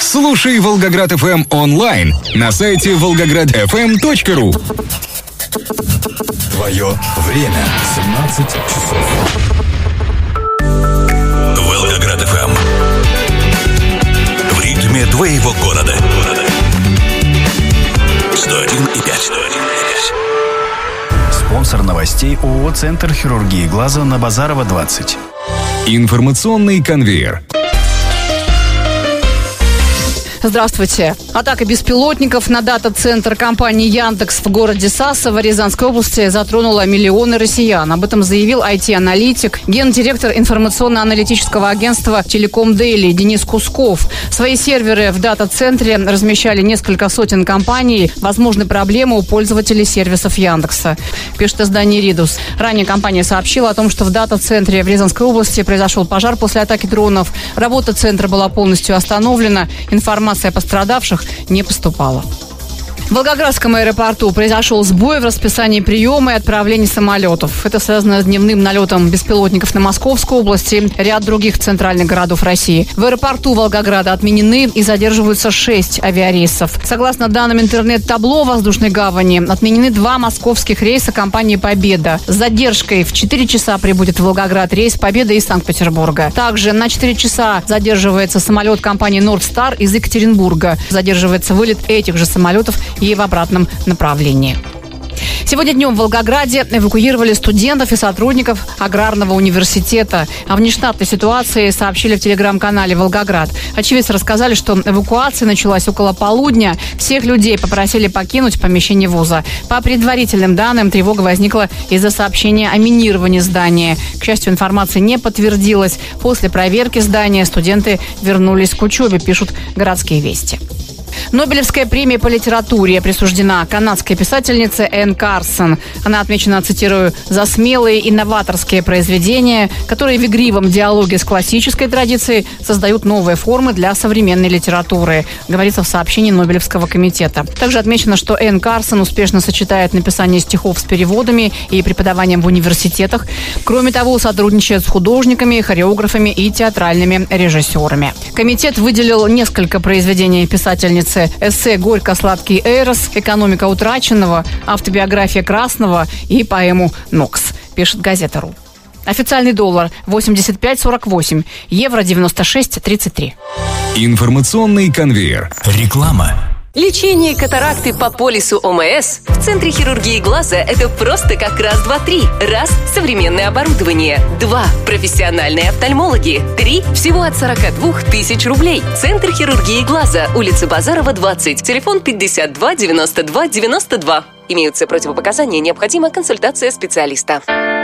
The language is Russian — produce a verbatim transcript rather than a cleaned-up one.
Слушай Волгоград эф эм онлайн на сайте волгоград эф эм точка ру. Твое время семнадцать часов. Волгоград эф эм. В ритме твоего города. сто один и пять. Спонсор новостей ООО «Центр хирургии глаза» на Базарова, двадцать. Информационный конвейер. Здравствуйте. Атака беспилотников на дата-центр компании «Яндекс» в городе Сасово Рязанской области затронула миллионы россиян. Об этом заявил ай ти-аналитик, гендиректор информационно-аналитического агентства «Телеком Дейли» Денис Кусков. Свои серверы в дата-центре размещали несколько сотен компаний. Возможны проблемы у пользователей сервисов Яндекса, пишет издание «Ридус». Ранее компания сообщила о том, что в дата-центре в Рязанской области произошел пожар после атаки дронов. Работа центра была полностью остановлена. Информация о пострадавших не поступала. В Волгоградском аэропорту произошел сбой в расписании приема и отправления самолетов. Это связано с дневным налетом беспилотников на Московскую область и ряд других центральных городов России. В аэропорту Волгограда отменены и задерживаются шесть авиарейсов. Согласно данным интернет-табло воздушной гавани, отменены два московских рейса компании «Победа». С задержкой в четыре часа прибудет в Волгоград рейс «Победа» из Санкт-Петербурга. Также на четыре часа задерживается самолет компании «Нордстар» из Екатеринбурга. Задерживается вылет этих же самолетов и в обратном направлении. Сегодня днем в Волгограде эвакуировали студентов и сотрудников аграрного университета. О внештатной ситуации сообщили в телеграм-канале «Волгоград». Очевидцы рассказали, что эвакуация началась около полудня. Всех людей попросили покинуть помещение вуза. По предварительным данным, тревога возникла из-за сообщения о минировании здания. К счастью, информация не подтвердилась. После проверки здания студенты вернулись к учебе, пишут «Городские вести». Нобелевская премия по литературе присуждена канадской писательнице Энн Карсон. Она отмечена, цитирую, «за смелые и новаторские произведения, которые в игривом диалоге с классической традицией создают новые формы для современной литературы», говорится в сообщении Нобелевского комитета. Также отмечено, что Энн Карсон успешно сочетает написание стихов с переводами и преподаванием в университетах. Кроме того, сотрудничает с художниками, хореографами и театральными режиссерами. Комитет выделил несколько произведений писательницы: эссе «Горько-сладкий Эрос», «Экономика утраченного», автобиография Красного и поэму «Нокс», пишет газета.ру. Официальный доллар восемьдесят пять сорок восемь, евро девяносто шесть тридцать три. Информационный конвейер. Реклама. Лечение катаракты по полису О М С в Центре хирургии глаза – это просто как раз, два, три. Раз – современное оборудование. Два – профессиональные офтальмологи. Три – всего от сорока двух тысяч рублей. Центр хирургии глаза, улица Базарова, двадцать. Телефон пятьдесят два девяносто два девяносто два. Имеются противопоказания, необходима консультация специалиста.